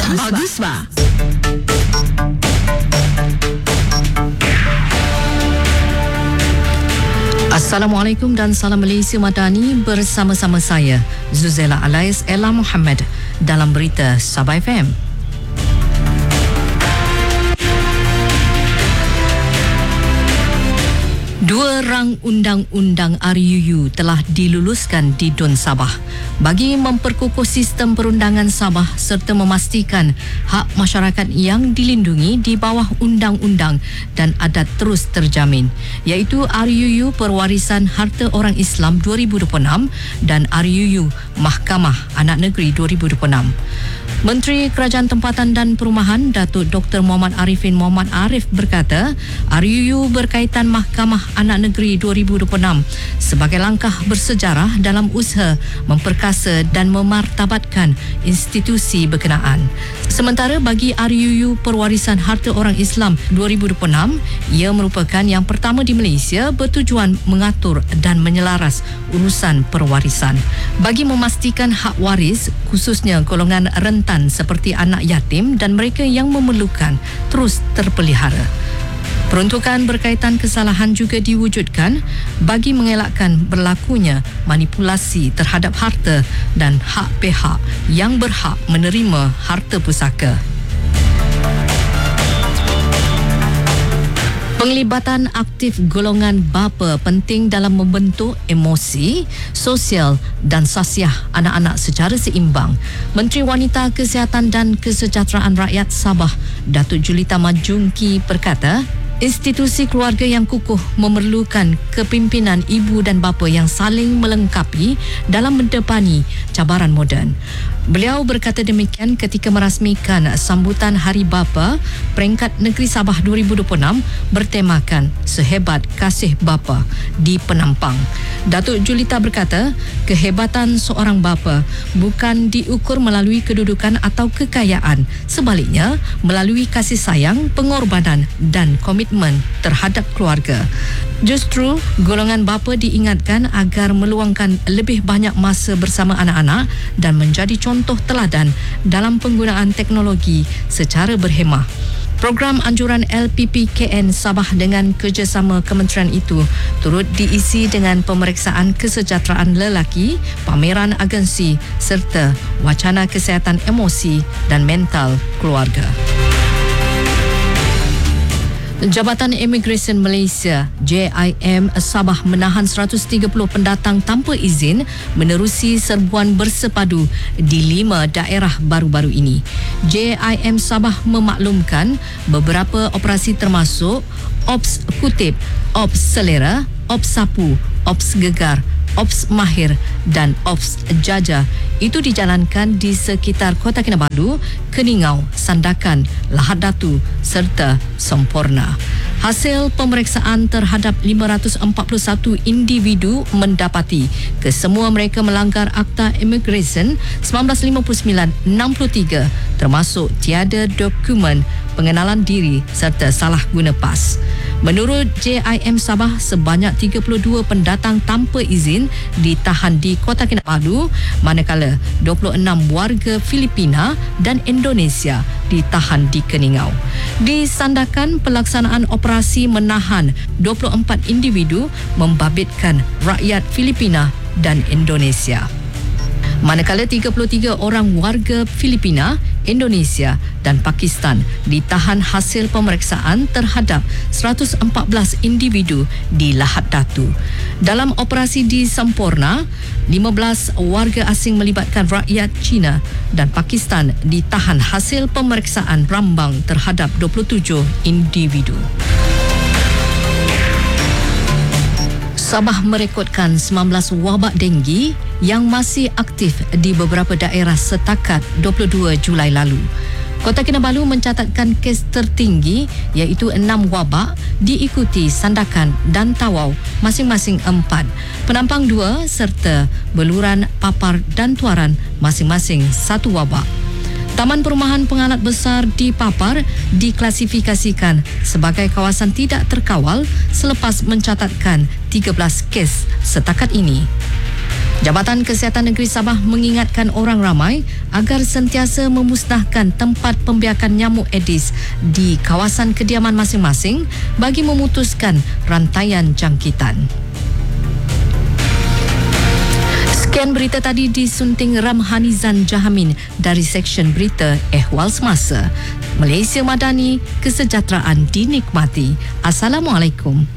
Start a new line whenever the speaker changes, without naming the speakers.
Bagus ba? Assalamualaikum dan salam Malaysia Madani, bersama-sama saya Zuzela Alais Ella Muhammad dalam berita Sabah FM. Dua rang undang-undang RUU telah diluluskan di DUN Sabah bagi memperkukuh sistem perundangan Sabah serta memastikan hak masyarakat yang dilindungi di bawah undang-undang dan adat terus terjamin, iaitu RUU Perwarisan Harta Orang Islam 2026 dan RUU Mahkamah Anak Negeri 2026. Menteri Kerajaan Tempatan dan Perumahan Datuk Dr. Muhammad Arifin Muhammad Arif berkata, RUU berkaitan Mahkamah Anak Negeri 2026 sebagai langkah bersejarah dalam usaha memperkasa dan memartabatkan institusi berkenaan. Sementara bagi RUU Perwarisan Harta Orang Islam 2026, ia merupakan yang pertama di Malaysia bertujuan mengatur dan menyelaras urusan perwarisan bagi memastikan hak waris, khususnya golongan rentan seperti anak yatim dan mereka yang memerlukan, terus terpelihara. Peruntukan berkaitan kesalahan juga diwujudkan bagi mengelakkan berlakunya manipulasi terhadap harta dan hak pihak yang berhak menerima harta pusaka. Penglibatan aktif golongan bapa penting dalam membentuk emosi, sosial dan sasiah anak-anak secara seimbang. Menteri Wanita, Kesihatan dan Kesejahteraan Rakyat Sabah, Datuk Julita Majungki berkata, institusi keluarga yang kukuh memerlukan kepimpinan ibu dan bapa yang saling melengkapi dalam mendepani cabaran moden. Beliau berkata demikian ketika merasmikan sambutan Hari Bapa Peringkat Negeri Sabah 2026 bertemakan Sehebat Kasih Bapa di Penampang. Datuk Julita berkata, kehebatan seorang bapa bukan diukur melalui kedudukan atau kekayaan, sebaliknya melalui kasih sayang, pengorbanan dan komitmen terhadap keluarga. Justru, golongan bapa diingatkan agar meluangkan lebih banyak masa bersama anak-anak dan menjadi contoh teladan dalam penggunaan teknologi secara berhemah. Program anjuran LPPKN Sabah dengan kerjasama kementerian itu turut diisi dengan pemeriksaan kesejahteraan lelaki, pameran agensi serta wacana kesihatan emosi dan mental keluarga. Jabatan Imigresen Malaysia JIM Sabah menahan 130 pendatang tanpa izin menerusi serbuan bersepadu di 5 daerah baru-baru ini. JIM Sabah memaklumkan beberapa operasi termasuk Ops Kutip, Ops Selera, Ops Sapu, Ops Gegar, Ops Mahir dan Ops Jaja itu dijalankan di sekitar Kota Kinabalu, Keningau, Sandakan, Lahad Datu serta Semporna. Hasil pemeriksaan terhadap 541 individu mendapati kesemua mereka melanggar Akta Imigresen 1959-63 termasuk tiada dokumen pengenalan diri serta salah guna pas. Menurut JIM Sabah, sebanyak 32 pendatang tanpa izin ditahan di Kota Kinabalu, manakala 26 warga Filipina dan Indonesia ditahan di Keningau. Di Sandakan, pelaksanaan operasi menahan 24 individu membabitkan rakyat Filipina dan Indonesia. Manakala 33 orang warga Filipina, Indonesia dan Pakistan ditahan hasil pemeriksaan terhadap 114 individu di Lahad Datu. Dalam operasi di Semporna, 15 warga asing melibatkan rakyat Cina dan Pakistan ditahan hasil pemeriksaan rambang terhadap 27 individu. Sabah merekodkan 19 wabak denggi yang masih aktif di beberapa daerah setakat 22 Julai lalu. Kota Kinabalu mencatatkan kes tertinggi iaitu 6 wabak diikuti Sandakan dan Tawau masing-masing 4, Penampang 2 serta Beluran, Papar dan Tuaran masing-masing 1 wabak. Taman Perumahan Penganut Besar di Papar diklasifikasikan sebagai kawasan tidak terkawal selepas mencatatkan 13 kes setakat ini. Jabatan Kesihatan Negeri Sabah mengingatkan orang ramai agar sentiasa memusnahkan tempat pembiakan nyamuk Aedes di kawasan kediaman masing-masing bagi memutuskan rantaian jangkitan. Sekian berita tadi disunting Ramhanizan Jahamin dari Seksyen Berita Ehwal Semasa. Malaysia Madani, kesejahteraan dinikmati. Assalamualaikum.